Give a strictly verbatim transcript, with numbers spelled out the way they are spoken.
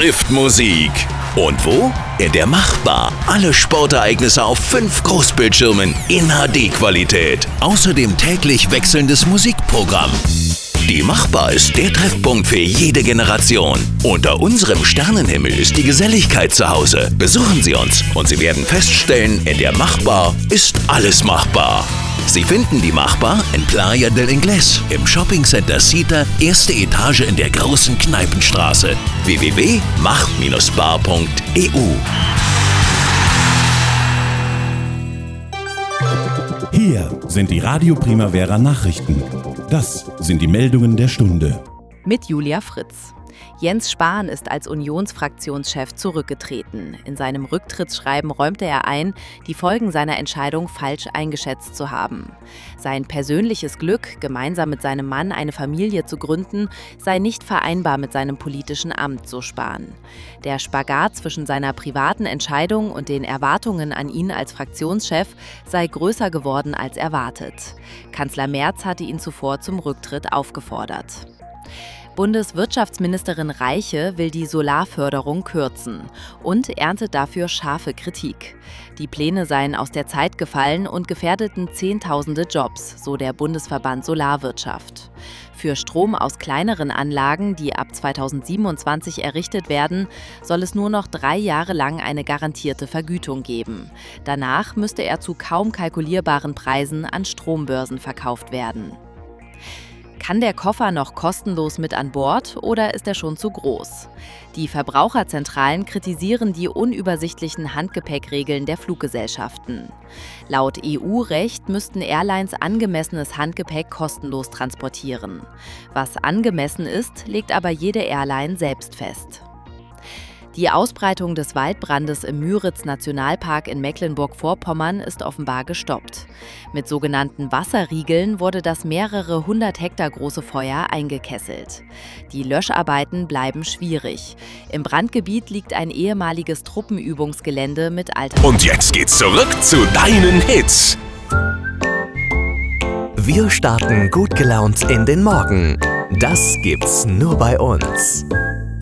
trifft Musik. Und wo? In der Machbar. Alle Sportereignisse auf fünf Großbildschirmen in H D-Qualität. Außerdem täglich wechselndes Musikprogramm. Die Machbar ist der Treffpunkt für jede Generation. Unter unserem Sternenhimmel ist die Geselligkeit zu Hause. Besuchen Sie uns und Sie werden feststellen, in der Machbar ist alles machbar. Sie finden die Machbar in Playa del Inglés, im Shoppingcenter Sita, erste Etage in der großen Kneipenstraße. w w w punkt mach Bindestrich bar punkt e u. Hier sind die Radio Primavera Nachrichten. Das sind die Meldungen der Stunde. Mit Julia Fritz. Jens Spahn ist als Unionsfraktionschef zurückgetreten. In seinem Rücktrittsschreiben räumte er ein, die Folgen seiner Entscheidung falsch eingeschätzt zu haben. Sein persönliches Glück, gemeinsam mit seinem Mann eine Familie zu gründen, sei nicht vereinbar mit seinem politischen Amt, so Spahn. Der Spagat zwischen seiner privaten Entscheidung und den Erwartungen an ihn als Fraktionschef sei größer geworden als erwartet. Kanzler Merz hatte ihn zuvor zum Rücktritt aufgefordert. Bundeswirtschaftsministerin Reiche will die Solarförderung kürzen und erntet dafür scharfe Kritik. Die Pläne seien aus der Zeit gefallen und gefährdeten Zehntausende Jobs, so der Bundesverband Solarwirtschaft. Für Strom aus kleineren Anlagen, die ab zweitausendsiebenundzwanzig errichtet werden, soll es nur noch drei Jahre lang eine garantierte Vergütung geben. Danach müsste er zu kaum kalkulierbaren Preisen an Strombörsen verkauft werden. Kann der Koffer noch kostenlos mit an Bord oder ist er schon zu groß? Die Verbraucherzentralen kritisieren die unübersichtlichen Handgepäckregeln der Fluggesellschaften. Laut E U-Recht müssten Airlines angemessenes Handgepäck kostenlos transportieren. Was angemessen ist, legt aber jede Airline selbst fest. Die Ausbreitung des Waldbrandes im Müritz-Nationalpark in Mecklenburg-Vorpommern ist offenbar gestoppt. Mit sogenannten Wasserriegeln wurde das mehrere hundert Hektar große Feuer eingekesselt. Die Löscharbeiten bleiben schwierig. Im Brandgebiet liegt ein ehemaliges Truppenübungsgelände mit alter... Und jetzt geht's zurück zu deinen Hits. Wir starten gut gelaunt in den Morgen. Das gibt's nur bei uns.